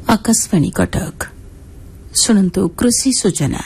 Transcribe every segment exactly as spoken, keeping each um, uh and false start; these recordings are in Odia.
आकाशवाणी कटक शुणन्तु कृषि सूचना।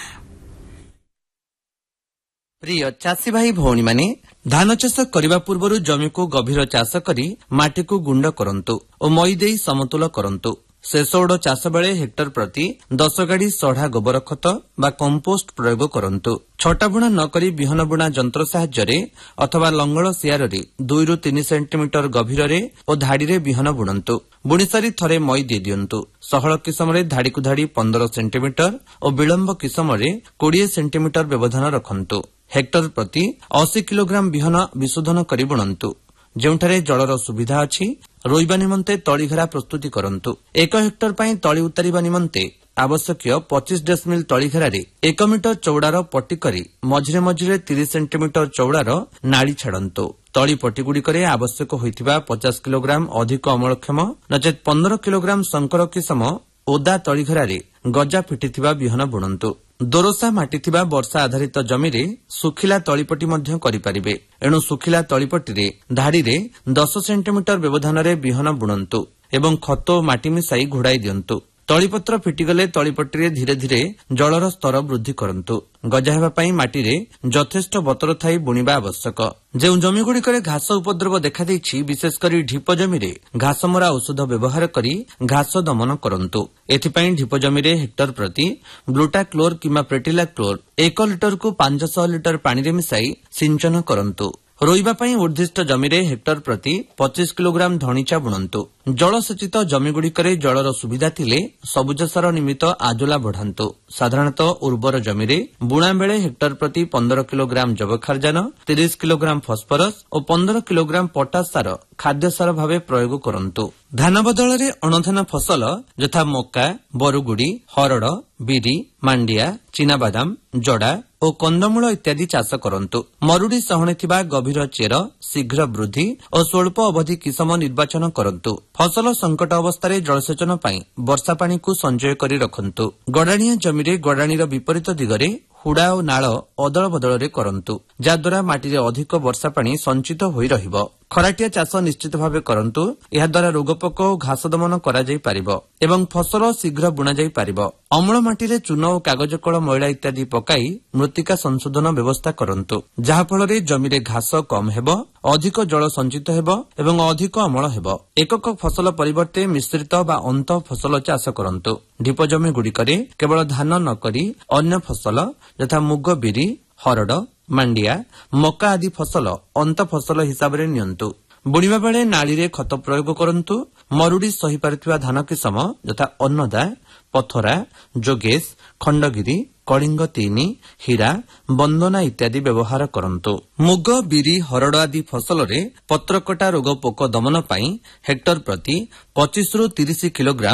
प्रिय चाषी भाई भौणी माने धान चाष करने पूर्व जमी को गभीर चाष करी माटी को गुंड करंतु और मई देई समतुल करंतु। शेष ओड चाष बेले हेक्टर प्रति दस गाड़ी सढ़ा गोबर खत बा कंपोस्ट प्रयोग करंतु। छटा बुणा न करी बिहन बुणा जंत्र साहाय्य अथवा लंगल सियार दुई रु तीन सेंटीमीटर गभीर और धाड़ी रे बिहन बुणंतु। बुणी सारी थरे मई दे दियंतु। सहल किसम धाड़ी को धाड़ी पंद्रह सेंटीमीटर और विलंब किसम बीस सेंटीमीटर व्यवधान रखंतु। हेक्टर प्रति अस्सी किलोग्राम बिहन विशोधन करी बुणंतु। ଯେଉଁଠାରେ ଜଳର ସୁବିଧା ଅଛି ରୋଇବା ନିମନ୍ତେ ତଳିଘେରା ପ୍ରସ୍ତୁତି କରନ୍ତୁ। ଏକ ହେକ୍ଟର ପାଇଁ ତଳି ଉତାରିବା ନିମନ୍ତେ ଆବଶ୍ୟକୀୟ ପଚିଶ ଡେସିମିଲ୍ ତଳିଘେରାରେ ଏକ ମିଟର ଚଉଡ଼ାର ପଟି କରି ମଝିରେ ମଝିରେ ତିରିଶ ସେଣ୍ଟିମିଟର ଚଉଡ଼ାର ନାଳି ଛାଡ଼ନ୍ତୁ। ତଳି ପଟିଗୁଡ଼ିକରେ ଆବଶ୍ୟକ ହୋଇଥିବା ପଚାଶ କିଲୋଗ୍ରାମ ଅଧିକ ଅମଳକ୍ଷମ ନଚେତ୍ ପନ୍ଦର କିଲୋଗ୍ରାମ ଶଙ୍କର କିସମ ଓଦା ତଳିଘେରାରେ ଗଜା ଫିଟିଥିବା ବିହନ ବୁଣନ୍ତୁ। ଦୋରସା ମାଟି ଥିବା ବର୍ଷା ଆଧାରିତ ଜମିରେ ଶୁଖିଲା ତଳିପଟି ମଧ୍ୟ କରିପାରିବେ। ଏଣୁ ଶୁଖିଲା ତଳିପଟିରେ ଧାଡ଼ିରେ ଦଶ ସେଣ୍ଟିମିଟର ବ୍ୟବଧାନରେ ବିହନ ବୁଣନ୍ତୁ ଏବଂ ଖତ ଓ ମାଟି ମିଶାଇ ଘୋଡ଼ାଇ ଦିଅନ୍ତୁ। ତଳିପତ୍ର ଫିଟିଗଲେ ତଳିପଟିରେ ଧୀରେ ଧୀରେ ଜଳର ସ୍ତର ବୃଦ୍ଧି କରନ୍ତୁ। ଗଜା ହେବା ପାଇଁ ମାଟିରେ ଯଥେଷ୍ଟ ବତର ଥାଇ ବୁଣିବା ଆବଶ୍ୟକ। ଯେଉଁ ଜମିଗୁଡ଼ିକରେ ଘାସ ଉପଦ୍ରବ ଦେଖାଦେଇଛି ବିଶେଷକରି ଢିପ ଜମିରେ ଘାସମରା ଔଷଧ ବ୍ୟବହାର କରି ଘାସ ଦମନ କରନ୍ତୁ। ଏଥିପାଇଁ ଢିପ ଜମିରେ ହେକ୍ଟର ପ୍ରତି ବ୍ଲୁଟା କ୍ଲୋର କିମ୍ବା ପ୍ରେଟିଲା କ୍ଲୋର ଏକ ଲିଟରକୁ ପାଞ୍ଚଶହ ଲିଟର ପାଣିରେ ମିଶାଇ ସିଞ୍ଚନ କରନ୍ତୁ। ରୋଇବା ପାଇଁ ଉଦ୍ଦିଷ୍ଟ ଜମିରେ ହେକ୍ଟର ପ୍ରତି ପଚିଶ କିଲୋଗ୍ରାମ ଧଣିଚା ବୁଣନ୍ତୁ। ଜଳସେଚିତ ଜମିଗୁଡ଼ିକରେ ଜଳର ସୁବିଧା ଥିଲେ ସବୁଜ ସାର ନିମିତ୍ତ ଆଜୋଲା ବଢ଼ାନ୍ତୁ। ସାଧାରଣତଃ ଉର୍ବର ଜମିରେ ବୁଣା ବେଳେ ହେକ୍ଟର ପ୍ରତି ପନ୍ଦର କିଲୋଗ୍ରାମ ଜବକ୍ଷାରଜାନ, ତିରିଶ କିଲୋଗ୍ରାମ ଫସ୍ଫରସ୍ ଓ ପନ୍ଦର କିଲୋଗ୍ରାମ ପଟାସ ସାର ଖାଦ୍ୟ ସାର ଭାବେ ପ୍ରୟୋଗ କରନ୍ତୁ। ଧାନ ବଦଳରେ ଅଣଧାନ ଫସଲ ଯଥା ମକା, ବରୁଗୁଡ଼ି, ହରଡ଼, ବିରି, ମାଣ୍ଡିଆ, ଚିନାବାଦାମ, ଜଡ଼ା ଓ କନ୍ଦମୂଳ ଇତ୍ୟାଦି ଚାଷ କରନ୍ତୁ। ମରୁଡ଼ି ସହଣେ ଥିବା ଗଭୀର ଚେର, ଶୀଘ୍ର ବୃଦ୍ଧି ଓ ସ୍ୱଳ୍ପ ଅବଧି କିସମ ନିର୍ବାଚନ କରନ୍ତୁ। ଫସଲ ସଙ୍କଟ ଅବସ୍ଥାରେ ଜଳସେଚନ ପାଇଁ ବର୍ଷା ପାଣିକୁ ସଞ୍ଚୟ କରି ରଖନ୍ତୁ। ଗଡ଼ାଣିଆ ଜମିରେ ଗଡ଼ାଣିର ବିପରୀତ ଦିଗରେ ହୁଡ଼ା ଓ ନାଳ ଅଦଳ ବଦଳରେ କରନ୍ତୁ, ଯାହାଦ୍ୱାରା ମାଟିରେ ଅଧିକ ବର୍ଷା ପାଣି ସଞ୍ଚିତ ହୋଇ ରହିବ। ଖରାଟିଆ ଚାଷ ନିଶ୍ଚିତ ଭାବେ କରନ୍ତୁ। ଏହାଦ୍ୱାରା ରୋଗପୋକ ଓ ଘାସ ଦମନ କରାଯାଇପାରିବ ଏବଂ ଫସଲ ଶୀଘ୍ର ବୁଣାଯାଇ ପାରିବ। ଅମ୍ଳ ମାଟିରେ ଚୂନ ଓ କାଗଜ କଳ ମଇଳା ଇତ୍ୟାଦି ପକାଇ ମୃତ୍ତିକା ସଂଶୋଧନ ବ୍ୟବସ୍ଥା କରନ୍ତୁ, ଯାହାଫଳରେ ଜମିରେ ଘାସ କମ୍ ହେବ, ଅଧିକ ଜଳ ସଞ୍ଚିତ ହେବ ଏବଂ ଅଧିକ ଅମଳ ହେବ। ଏକକ ଫସଲ ପରିବର୍ତ୍ତେ ମିଶ୍ରିତ ବା ଅନ୍ତଃ ଫସଲ ଚାଷ କରନ୍ତୁ। ଢିପ ଜମିଗୁଡ଼ିକରେ କେବଳ ଧାନ ନ କରି ଅନ୍ୟ ଫସଲ ଯଥା ମୁଗ, ବିରି, ହରଡ଼, ମାଣ୍ଡିଆ, ମକା ଆଦି ଫସଲ ଅନ୍ତ ଫସଲ ହିସାବରେ ନିଅନ୍ତୁ। ବୁଣିବା ବେଳେ ନାଳିରେ ଖତ ପ୍ରୟୋଗ କରନ୍ତୁ। ମରୁଡ଼ି ସହିପାରୁଥିବା ଧାନ କିସମ ଯଥା ଅନ୍ନଦା, ପଥରା, ଯୋଗେଶ, ଖଣ୍ଡଗିରି, କଳିଙ୍ଗ ତିନି, ହୀରା, ବନ୍ଦନା ଇତ୍ୟାଦି ବ୍ୟବହାର କରନ୍ତୁ। ମୁଗ, ବିରି, ହରଡ଼ ଆଦି ଫସଲରେ ପତ୍ରକଟା ରୋଗ ପୋକ ଦମନ ପାଇଁ ହେକ୍ଟର ପ୍ରତି ପଚିଶ ରୁ ତିରିଶ କିଲୋଗ୍ରାମ